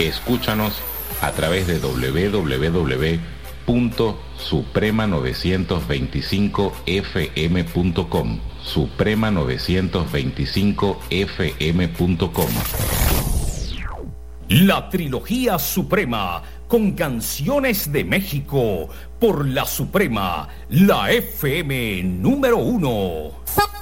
Escúchanos a través de www.suprema925fm.com, suprema925fm.com. La trilogía Suprema, con canciones de México, por la Suprema, la FM número 1.